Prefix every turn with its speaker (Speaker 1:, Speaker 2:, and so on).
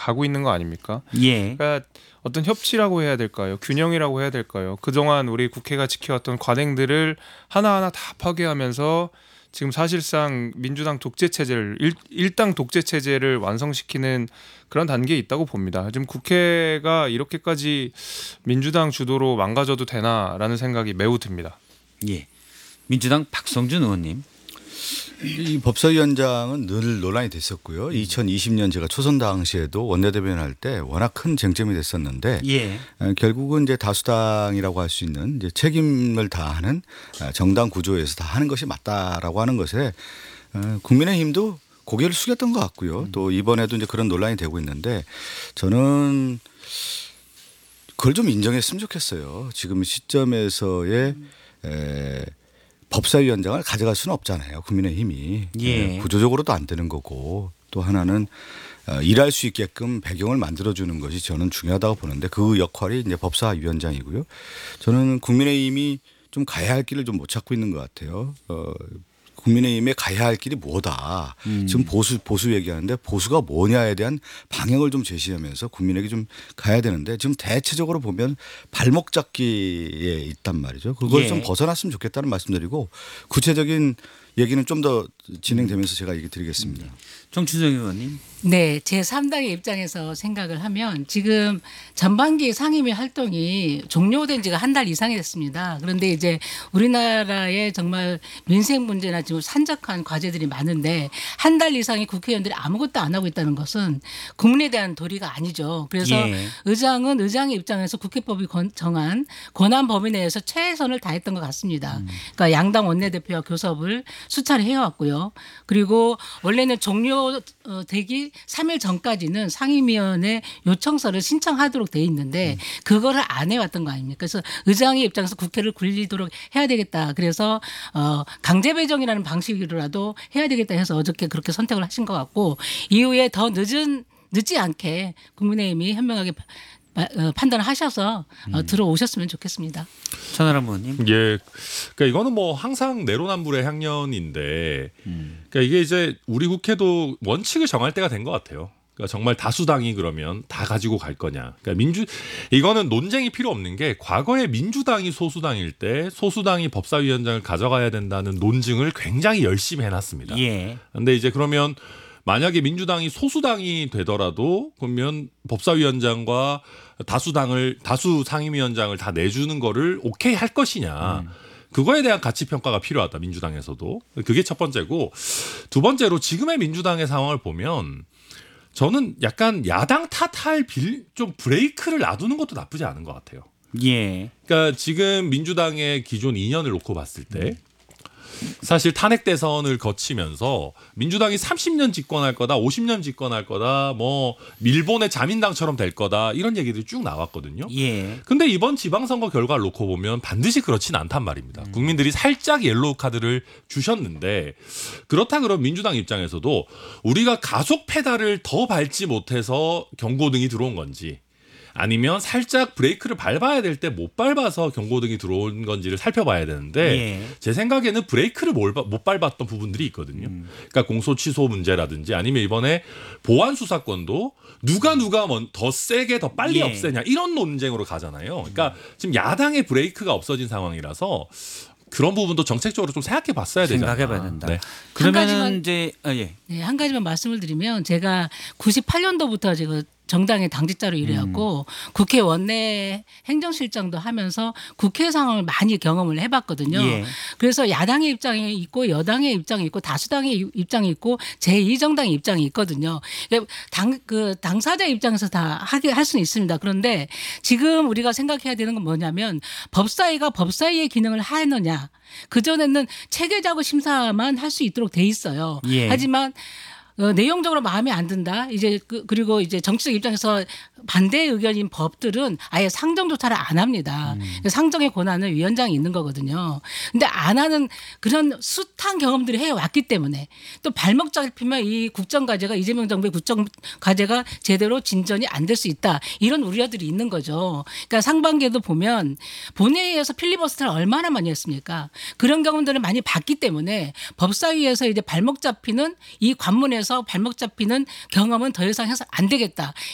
Speaker 1: 가고 있는 거 아닙니까?
Speaker 2: 예.
Speaker 1: 그러니까 어떤 협치라고 해야 될까요? 균형이라고 해야 될까요? 그동안 우리 국회가 지켜왔던 관행들을 하나하나 다 파괴하면서 지금 사실상 민주당 독재 체제를 일당 독재 체제를 완성시키는 그런 단계에 있다고 봅니다. 지금 국회가 이렇게까지 민주당 주도로 망가져도 되나라는 생각이 매우 듭니다.
Speaker 2: 예. 민주당 박성준 의원님.
Speaker 3: 이 법사위원장은 늘 논란이 됐었고요. 2020년 제가 초선 당시에도 원내대변인 할 때 워낙 큰 쟁점이 됐었는데
Speaker 2: 예.
Speaker 3: 결국은 이제 다수당이라고 할 수 있는 이제 책임을 다하는 정당 구조에서 다 하는 것이 맞다라고 하는 것에 국민의힘도 고개를 숙였던 것 같고요. 또 이번에도 이제 그런 논란이 되고 있는데 저는 그걸 좀 인정했으면 좋겠어요. 지금 시점에서의 법사위원장을 가져갈 수는 없잖아요. 국민의힘이.
Speaker 2: 예.
Speaker 3: 구조적으로도 안 되는 거고 또 하나는 일할 수 있게끔 배경을 만들어주는 것이 저는 중요하다고 보는데 그 역할이 이제 법사위원장이고요. 저는 국민의힘이 좀 가야 할 길을 좀 못 찾고 있는 것 같아요. 국민의힘에 가야 할 길이 뭐다. 지금 보수 얘기하는데 보수가 뭐냐에 대한 방향을 좀 제시하면서 국민에게 좀 가야 되는데 지금 대체적으로 보면 발목 잡기에 있단 말이죠. 그걸
Speaker 2: 예.
Speaker 3: 좀 벗어났으면 좋겠다는 말씀드리고 구체적인 얘기는 좀 더 진행되면서 제가 얘기 드리겠습니다.
Speaker 2: 정춘석 의원님.
Speaker 4: 네, 제3당의 입장에서 생각을 하면 지금 전반기 상임위 활동이 종료된 지가 한 달 이상이 됐습니다. 그런데 이제 우리나라의 정말 민생 문제나 지금 산적한 과제들이 많은데 한 달 이상이 국회의원들이 아무것도 안 하고 있다는 것은 국민에 대한 도리가 아니죠. 그래서
Speaker 2: 예.
Speaker 4: 의장은 의장의 입장에서 국회법이 정한 권한 범위 내에서 최선을 다했던 것 같습니다. 그러니까 양당 원내대표와 교섭을 수차례 해왔고요. 그리고 원래는 종료되기 3일 전까지는 상임위원회 요청서를 신청하도록 돼 있는데 그거를 안 해왔던 거 아닙니까? 그래서 의장의 입장에서 국회를 굴리도록 해야 되겠다. 그래서 강제 배정이라는 방식으로라도 해야 되겠다 해서 어저께 그렇게 선택을 하신 것 같고 이후에 더 늦지 않게 국민의힘이 현명하게 판단을 하셔서 들어오셨으면 좋겠습니다.
Speaker 2: 천하람 의원님.
Speaker 5: 예, 그러니까 이거는 뭐 항상 내로남불의 향연인데, 그러니까 이게 이제 우리 국회도 원칙을 정할 때가 된 것 같아요. 그러니까 정말 다수당이 그러면 다 가지고 갈 거냐. 그러니까 이거는 논쟁이 필요 없는 게 과거에 민주당이 소수당일 때 소수당이 법사위원장을 가져가야 된다는 논증을 굉장히 열심히 해놨습니다.
Speaker 2: 예.
Speaker 5: 근데 이제 그러면 만약에 민주당이 소수당이 되더라도 그러면 법사위원장과 다수 상임위원장을 다 내주는 거를 오케이 할 것이냐. 그거에 대한 가치 평가가 필요하다. 민주당에서도. 그게 첫 번째고 두 번째로 지금의 민주당의 상황을 보면 저는 약간 야당 탓할 좀 브레이크를 놔두는 것도 나쁘지 않은 것 같아요.
Speaker 2: 예.
Speaker 5: 그러니까 지금 민주당의 기존 2년을 놓고 봤을 때 사실 탄핵 대선을 거치면서 민주당이 30년 집권할 거다, 50년 집권할 거다, 뭐 일본의 자민당처럼 될 거다 이런 얘기들이 쭉 나왔거든요.
Speaker 2: 예.
Speaker 5: 근데 이번 지방선거 결과를 놓고 보면 반드시 그렇진 않단 말입니다. 국민들이 살짝 옐로우 카드를 주셨는데 그렇다 그러면 민주당 입장에서도 우리가 가속 페달을 더 밟지 못해서 경고등이 들어온 건지 아니면 살짝 브레이크를 밟아야 될 때 못 밟아서 경고등이 들어온 건지를 살펴봐야 되는데
Speaker 2: 예.
Speaker 5: 제 생각에는 브레이크를 못 밟았던 부분들이 있거든요. 그러니까 공소 취소 문제라든지 아니면 이번에 보안 수사권도 누가 더 세게 더 빨리
Speaker 2: 예.
Speaker 5: 없애냐 이런 논쟁으로 가잖아요. 그러니까 지금 야당의 브레이크가 없어진 상황이라서 그런 부분도 정책적으로 좀 생각해 봤어야 되잖아요.
Speaker 2: 생각해 봐야 된다.
Speaker 5: 네.
Speaker 2: 그러면은 이제 예.
Speaker 4: 네, 한 가지만 말씀을 드리면 제가 98년도부터 제가 정당의 당직자로 일해왔고 국회 원내 행정실장도 하면서 국회 상황을 많이 경험을 해봤거든요.
Speaker 2: 예.
Speaker 4: 그래서 야당의 입장이 있고 여당의 입장이 있고 다수당의 입장이 있고 제2정당의 입장이 있거든요. 당사자 입장에서 다 할 수는 있습니다. 그런데 지금 우리가 생각해야 되는 건 뭐냐면 법사위가 법사위의 기능을 하느냐. 그전에는 체계자구 심사만 할 수 있도록 돼 있어요.
Speaker 2: 예.
Speaker 4: 하지만 내용적으로 마음에 안 든다. 이제 그리고 이제 정치적 입장에서 반대 의견인 법들은 아예 상정조차를 안 합니다. 상정의 권한은 위원장이 있는 거거든요. 근데 안 하는 그런 숱한 경험들을 해왔기 때문에 또 발목 잡히면 이 국정과제가 이재명 정부의 국정과제가 제대로 진전이 안 될 수 있다. 이런 우려들이 있는 거죠. 그러니까 상반기에도 보면 본회의에서 필리버스터를 얼마나 많이 했습니까? 그런 경험들을 많이 봤기 때문에 법사위에서 이제 발목 잡히는 이 관문에서 발목 잡히는 경험은 더 이상 해서 안 되겠다.